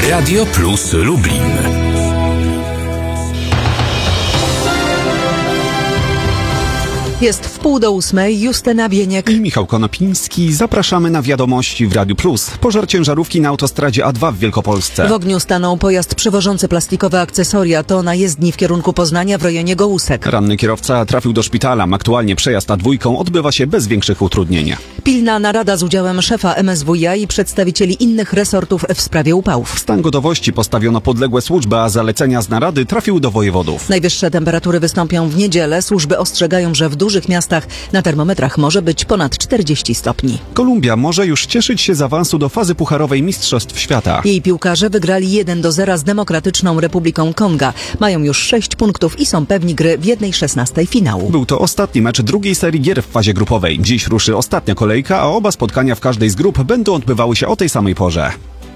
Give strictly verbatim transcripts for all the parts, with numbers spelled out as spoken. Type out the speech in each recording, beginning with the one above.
Radio Plus Lublin. Jest w pół do ósmej. Justyna Bieniek i Michał Konopiński. Zapraszamy na wiadomości w Radiu Plus. Pożar ciężarówki na autostradzie A dwa w Wielkopolsce. W ogniu stanął pojazd przewożący plastikowe akcesoria. To na jezdni w kierunku Poznania w rejonie Gołusek. Ranny kierowca trafił do szpitala. Aktualnie przejazd A dwa odbywa się bez większych utrudnień. Pilna narada z udziałem szefa M S W iA i przedstawicieli innych resortów w sprawie upałów. W stan gotowości postawiono podległe służby, a zalecenia z narady trafiły do wojewodów. Najwyższe temperatury wystąpią w niedzielę. Służby ostrzegają, że w dużych miastach na termometrach może być ponad czterdzieści stopni. Kolumbia może już cieszyć się z awansu do fazy pucharowej Mistrzostw Świata. Jej piłkarze wygrali jeden do zera z Demokratyczną Republiką Konga. Mają już sześć punktów i są pewni gry w jednej szesnastej finału. Był to ostatni mecz drugiej serii gier w fazie grupowej. Dziś ruszy ostatnia kolejka, a oba spotkania w każdej z grup będą odbywały się o tej samej porze.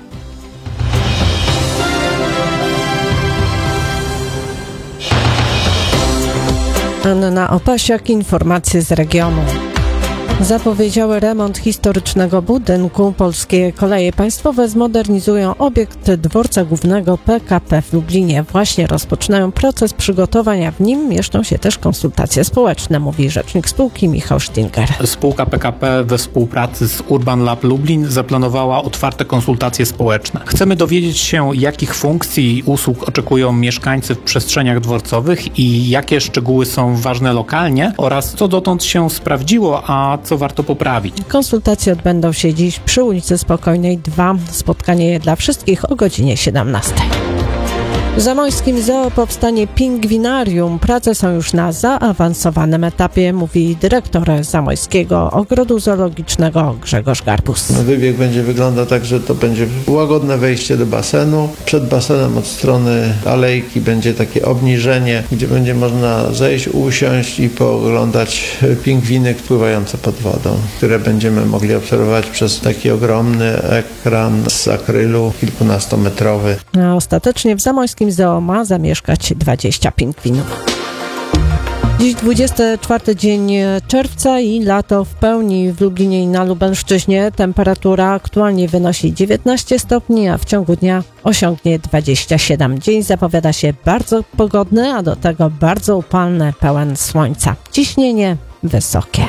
Anna Opasiak, informacje z regionu. Zapowiedziały remont historycznego budynku. Polskie Koleje Państwowe zmodernizują obiekt dworca głównego P K P w Lublinie. Właśnie rozpoczynają proces przygotowania. W nim mieszczą się też konsultacje społeczne, mówi rzecznik spółki Michał Sztinger. Spółka P K P we współpracy z Urban Lab Lublin zaplanowała otwarte konsultacje społeczne. Chcemy dowiedzieć się, jakich funkcji i usług oczekują mieszkańcy w przestrzeniach dworcowych i jakie szczegóły są ważne lokalnie oraz co dotąd się sprawdziło, a co warto poprawić. Konsultacje odbędą się dziś przy ulicy Spokojnej dwa. Spotkanie dla wszystkich o godzinie siedemnastej. W zamojskim zoo powstanie pingwinarium. Prace są już na zaawansowanym etapie, mówi dyrektor Zamojskiego Ogrodu Zoologicznego Grzegorz Garbus. Wybieg będzie wyglądał tak, że to będzie łagodne wejście do basenu. Przed basenem od strony alejki będzie takie obniżenie, gdzie będzie można zejść, usiąść i pooglądać pingwiny pływające pod wodą, które będziemy mogli obserwować przez taki ogromny ekran z akrylu kilkunastometrowy. A ostatecznie w Zamojskim zoo ma zamieszkać dwadzieścia pingwinów. Dziś dwudziesty czwarty dzień czerwca i lato w pełni w Lublinie i na Lubelszczyźnie. Temperatura aktualnie wynosi dziewiętnaście stopni, a w ciągu dnia osiągnie dwadzieścia siedem. Dzień zapowiada się bardzo pogodny, a do tego bardzo upalny, pełen słońca. Ciśnienie wysokie.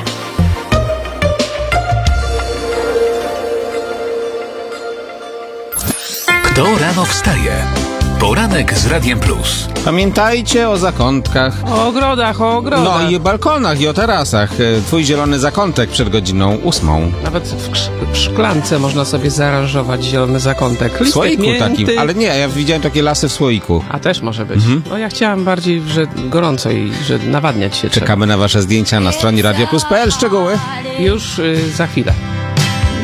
Kto rano wstaje? Poranek z Radiem Plus. Pamiętajcie o zakątkach. O ogrodach, o ogrodach. No i o balkonach i o tarasach. Twój zielony zakątek przed godziną ósmą. Nawet w, krz- w szklance można sobie zaaranżować zielony zakątek. W słoiku mięty. takim. Ale nie, ja widziałem takie lasy w słoiku. A też może być. Mhm. No ja chciałem bardziej, że gorąco i że nawadniać się Czekamy trzeba. na wasze zdjęcia na stronie radio plus kropka p l. Szczegóły Już y, za chwilę.